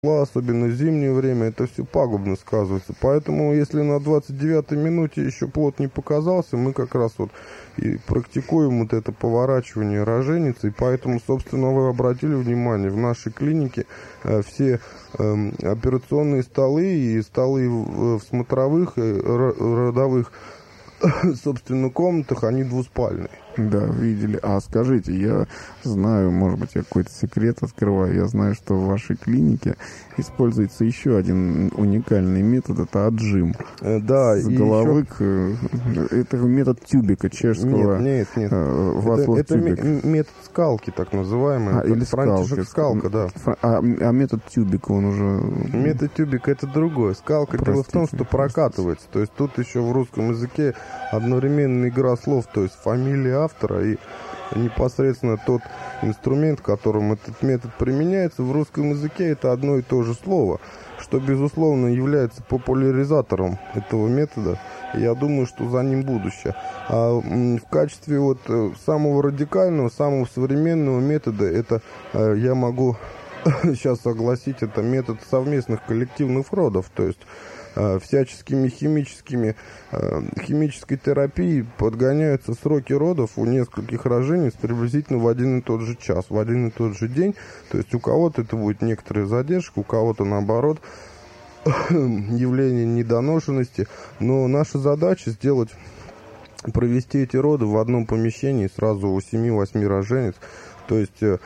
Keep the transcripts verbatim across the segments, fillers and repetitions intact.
особенно в зимнее время, это все пагубно сказывается. Поэтому, если на двадцать девятой минуте еще плод не показался, мы как раз вот и практикуем вот это поворачивание роженицы. И поэтому, собственно, вы обратили внимание, в нашей клинике э, все э, операционные столы и столы в, в смотровых и родовых, собственно, комнатах, они двуспальные. Да, видели. А скажите, я знаю, может быть, я какой-то секрет открываю, я знаю, что в вашей клинике используется еще один уникальный метод, это отжим. Э, да, с и головы еще... к... Это метод тюбика чешского. Нет, нет, нет. Э, это это метод скалки, так называемый. А, или скалки. Скалка, да. А, а метод тюбика, он уже... Метод тюбика это другое. Скалка, простите, дело в том, что прокатывается. То есть тут еще в русском языке одновременно игра слов, то есть фамилия автора и непосредственно тот инструмент, которым этот метод применяется, в русском языке это одно и то же слово, что, безусловно, является популяризатором этого метода. Я думаю, что за ним будущее. А в качестве вот самого радикального, самого современного метода, это я могу сейчас согласить, это метод совместных коллективных родов, то есть всяческими химическими, химической терапией подгоняются сроки родов у нескольких рожениц приблизительно в один и тот же час, в один и тот же день. То есть у кого-то это будет некоторая задержка, у кого-то наоборот явление недоношенности. Но наша задача сделать, провести эти роды в одном помещении сразу у семи-восьми рожениц. То есть э,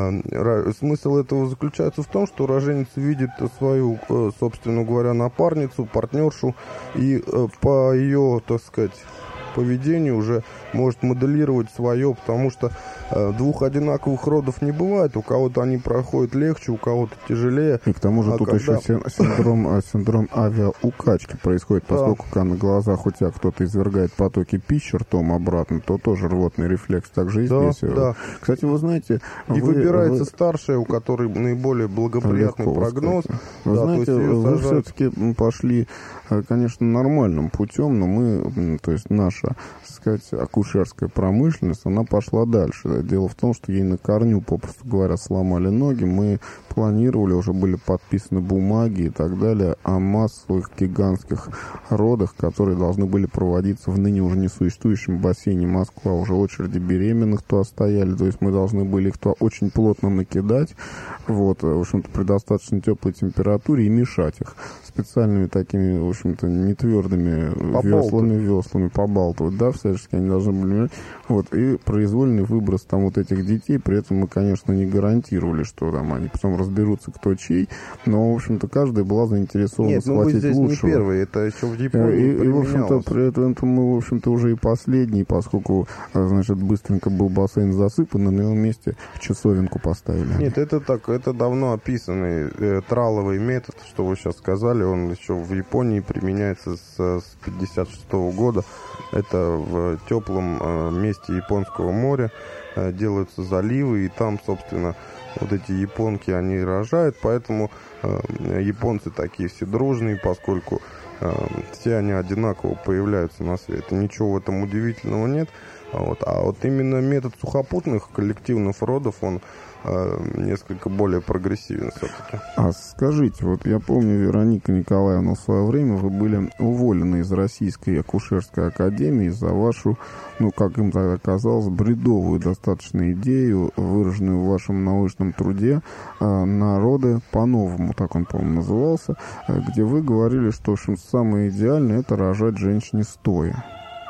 э, смысл этого заключается в том, что роженица видит свою, э, собственно говоря, напарницу, партнершу, и э, по ее, так сказать, поведению уже может моделировать свое, потому что э, двух одинаковых родов не бывает. У кого-то они проходят легче, у кого-то тяжелее. И к тому же а тут когда... еще синдром, синдром авиаукачки происходит, поскольку да. когда на глазах у тебя кто-то извергает потоки пищи ртом обратно, то тоже рвотный рефлекс. Также и да, здесь. Да. Кстати, вы знаете... И вы, выбирается вы... старшая, у которой наиболее благоприятный Легко, прогноз. Вы да, знаете, вы сажают... все-таки пошли, конечно, нормальным путем, но мы, то есть наша, так сказать, акушерская промышленность, она пошла дальше. Дело в том, что ей на корню, попросту говоря, сломали ноги. Мы планировали, уже были подписаны бумаги и так далее о массовых гигантских родах, которые должны были проводиться в ныне уже несуществующем бассейне Москва. Уже очереди беременных то стояли, то есть мы должны были их то очень плотно накидать, вот, в общем-то, при достаточно теплой температуре и мешать их специальными такими, в общем-то, нетвердыми веслами, веслами побалтывать, да, всячески они должны были, вот, и произвольный выброс там вот этих детей, при этом мы, конечно, не гарантировали, что там они потом разберутся, кто чей, но, в общем-то, каждая была заинтересована Нет, схватить ну вы здесь лучшего. Не первый, это еще в Японии и, и, в общем-то, при этом мы, в общем-то, уже и последний, поскольку, значит, быстренько был бассейн засыпан, на его месте часовенку поставили. Нет, это так, это давно описанный э, траловый метод, что вы сейчас сказали, он еще в Японии применяется с, с пятьдесят шестого года. Это в теплом э, месте Японского моря э, делаются заливы, и там, собственно, вот эти японки, они рожают, поэтому э, японцы такие все дружные, поскольку э, все они одинаково появляются на свет. И ничего в этом удивительного нет. Вот. А вот именно метод сухопутных коллективных родов, он э, несколько более прогрессивен все-таки. А скажите, вот я помню, Вероника Николаевна, в свое время вы были уволены из Российской акушерской академии за вашу, ну, как им тогда казалось, бредовую достаточно идею, выраженную в вашем научном труде э, на роды по-новому, так он, по-моему, назывался, э, где вы говорили, что, в общем, самое идеальное — это рожать женщине стоя.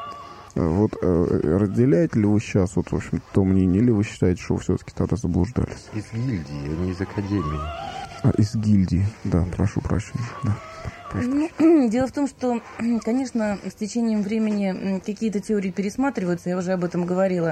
Вот э, разделяете ли вы сейчас, вот, в общем, то мнение, или вы считаете, что вы все-таки тогда заблуждались? Из гильдии, а не из академии. А, из гильдии, да, прошу прощения. Да, прошу ну, прощения. Дело в том, что, конечно, с течением времени какие-то теории пересматриваются, я уже об этом говорила.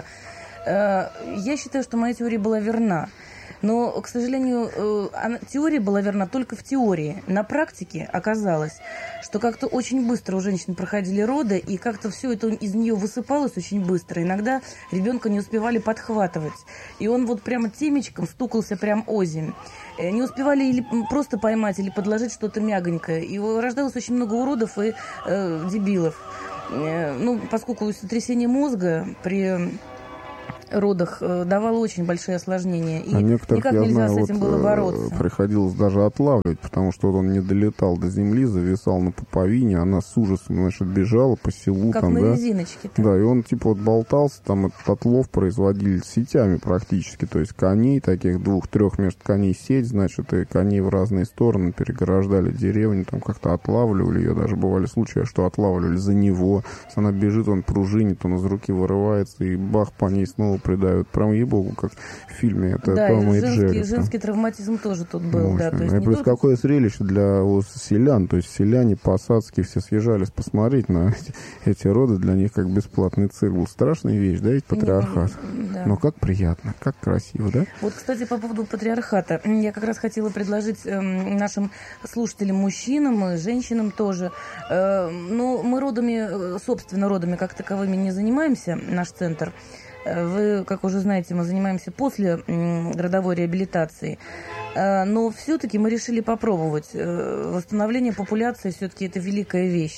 Я считаю, что моя теория была верна. Но, к сожалению, теория была верна только в теории. На практике оказалось, что как-то очень быстро у женщин проходили роды, и как-то все это из нее высыпалось очень быстро. Иногда ребенка не успевали подхватывать. И он вот прямо темечком стукался прям озимь. Не успевали или просто поймать, или подложить что-то мягонькое. И рождалось очень много уродов и э, дебилов. Э, ну, поскольку сотрясение мозга при родах давало очень большие осложнения. И а никак нельзя знаю, с этим вот, было бороться. Приходилось даже отлавливать, потому что вот он не долетал до земли, зависал на пуповине, она с ужасом, значит, бежала по селу. Как там, на да? резиночке. Да, и он типа вот болтался, там этот отлов производили сетями практически, то есть коней, таких двух-трех между коней сеть, значит, и коней в разные стороны переграждали деревни, там как-то отлавливали ее, даже бывали случаи, что отлавливали за него, она бежит, он пружинит, он из руки вырывается, и бах, по ней снова придают. Прям ей-богу, как в фильме. Это да, Тома и женский, Джерри. женский травматизм тоже тут был. Мощно. Да, то есть и плюс только... какое зрелище для вот, селян. То есть селяне посадские все съезжались посмотреть на эти, эти роды. Для них как бесплатный цирк был. Страшная вещь, да, ведь патриархат. Да. Но как приятно, как красиво, да? Вот, кстати, по поводу патриархата. Я как раз хотела предложить э, нашим слушателям, мужчинам и женщинам тоже. Э, ну, мы родами, собственно, родами как таковыми не занимаемся, наш центр. Вы, как уже знаете, мы занимаемся после родовой реабилитации. Но все-таки мы решили попробовать. Восстановление популяции все-таки это великая вещь.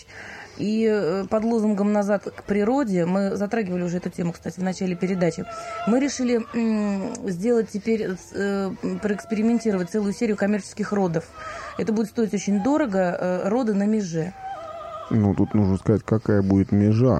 И под лозунгом «Назад к природе» мы затрагивали уже эту тему, кстати, в начале передачи. Мы решили сделать теперь, проэкспериментировать целую серию коммерческих родов. Это будет стоить очень дорого. Роды на меже. Ну, тут нужно сказать, какая будет межа.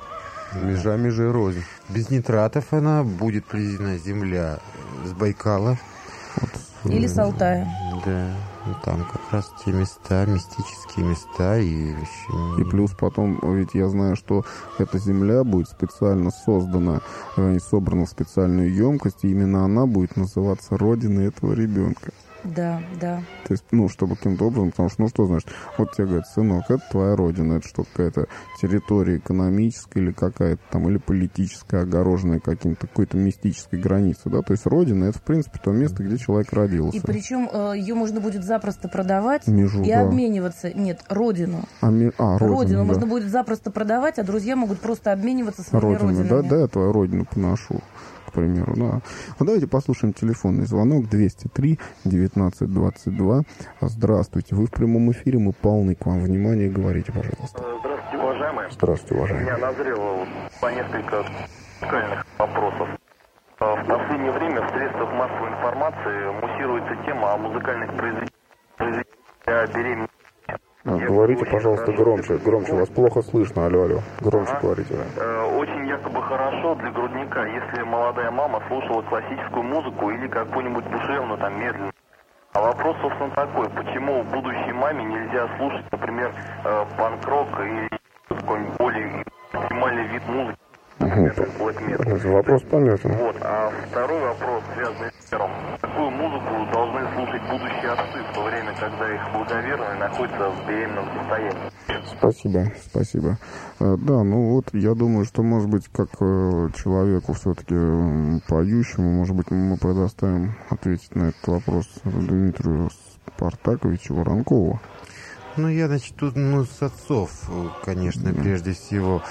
Межа межи рознь. Без нитратов она будет привезена земля с Байкала. Вот, или с Алтая. Да, там как раз те места, мистические места. И, и плюс потом, ведь я знаю, что эта земля будет специально создана, собрана в специальную емкость, и именно она будет называться родиной этого ребенка. Да, да. То есть, ну, чтобы каким-то образом, потому что, ну, что значит, вот тебе говорят, сынок, это твоя родина, это что, какая-то территория экономическая или какая-то там, или политическая, огороженная каким-то, какой-то мистической границей, да, то есть родина, это, в принципе, то место, где человек родился. И причем э, ее можно будет запросто продавать Межу, и да. обмениваться, нет, родину. А, ми... а, родину, родину да. можно будет запросто продавать, а друзья могут просто обмениваться своими родину, родинами. да, да, я твою родину поношу. К примеру, да. Ну, давайте послушаем телефонный звонок двести три девятнадцать двадцать два. Здравствуйте, вы в прямом эфире, мы полны к вам внимания, говорите, пожалуйста. Здравствуйте, уважаемые. Здравствуйте, уважаемые. У меня назрело по несколько музыкальных вопросов. В последнее время в средствах массовой информации муссируется тема о музыкальных произведениях для беременности. А, говорите, пожалуйста, громче, громче, вас плохо слышно, алло, алло, громче ага. говорите. Да. Очень якобы хорошо для грудника, если молодая мама слушала классическую музыку или какую-нибудь душевную, там, медленную. А вопрос, собственно, такой, почему будущей маме нельзя слушать, например, панк-рок или какой-нибудь более экстремальный вид музыки? Угу. Вопрос понятен. Вот. А второй вопрос, связанный с первым. Какую музыку должны слушать будущие отцы в то время, когда их благоверные находятся в беременном состоянии? Спасибо, спасибо. Да, ну вот я думаю, что, может быть, как человеку все-таки поющему, может быть, мы предоставим ответить на этот вопрос Дмитрию Спартаковичу Воронкову. Ну, я, значит, тут, ну, с отцов, конечно, mm-hmm. прежде всего.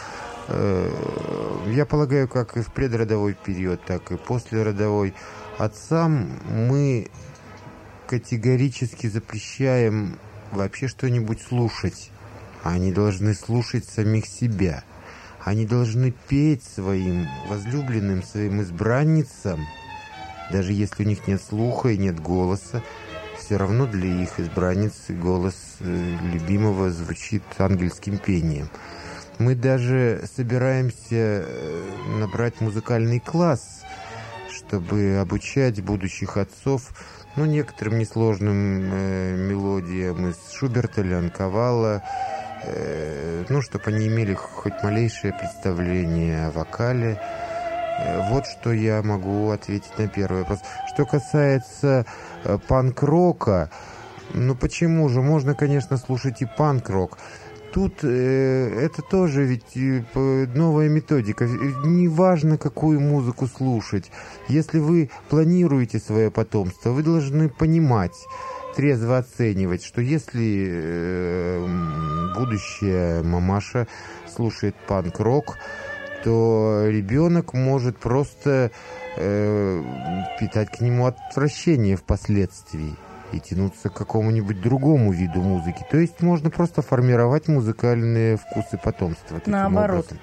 Я полагаю, как и в предродовой период, так и послеродовой отцам мы категорически запрещаем вообще что-нибудь слушать. Они должны слушать самих себя. Они должны петь своим возлюбленным, своим избранницам. Даже если у них нет слуха и нет голоса, все равно для их избранниц голос любимого звучит ангельским пением. Мы даже собираемся набрать музыкальный класс, чтобы обучать будущих отцов, ну, некоторым несложным э, мелодиям из Шуберта, Леонковала, э, ну, чтобы они имели хоть малейшее представление о вокале. Э, вот что я могу ответить на первый вопрос. Что касается э, панк-рока, ну, почему же? Можно, конечно, слушать и панк-рок. Тут э, это тоже ведь э, новая методика. Неважно, какую музыку слушать. Если вы планируете свое потомство, вы должны понимать, трезво оценивать, что если э, будущая мамаша слушает панк-рок, то ребенок может просто э, питать к нему отвращение впоследствии и тянуться к какому-нибудь другому виду музыки. То есть можно просто формировать музыкальные вкусы потомства. Наоборот. Образом.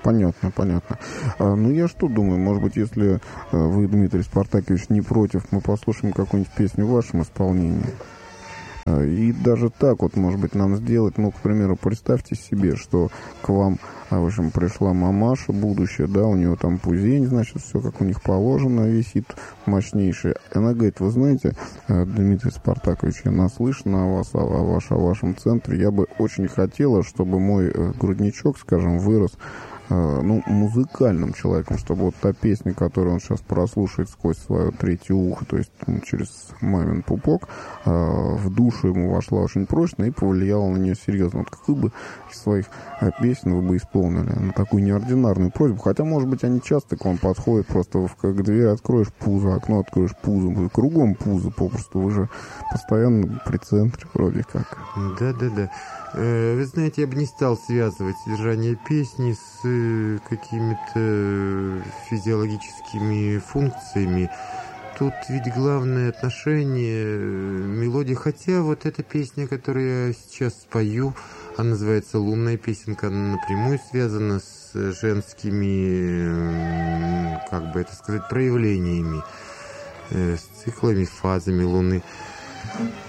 понятно, понятно. А, ну, я что думаю, может быть, если вы, Дмитрий Спартакович, не против, мы послушаем какую-нибудь песню в вашем исполнении. И даже так вот, может быть, нам сделать, ну, к примеру, представьте себе, что к вам, в общем, пришла мамаша будущая, да, у нее там пузень, значит, все как у них положено, висит мощнейший. И она говорит: вы знаете, Дмитрий Спартакович, я наслышана о вас, о, о, ваш, о вашем центре, я бы очень хотела, чтобы мой грудничок, скажем, вырос, ну, музыкальным человеком, чтобы вот та песня, которую он сейчас прослушает сквозь свое третье ухо, то есть ну, через мамин пупок, в душу ему вошла очень прочно и повлияла на нее серьезно. Вот какую бы из своих песен вы бы исполнили на такую неординарную просьбу? Хотя, может быть, они часто к вам подходят, просто как дверь откроешь, пузо, окно откроешь, пузо, кругом пузо попросту, вы же постоянно при центре вроде как. Да-да-да. Вы знаете, я бы не стал связывать содержание песни с какими-то физиологическими функциями. Тут ведь главное отношение, мелодия. Хотя вот эта песня, которую я сейчас спою, она называется «Лунная песенка», она напрямую связана с женскими, как бы это сказать, проявлениями, с циклами, фазами Луны.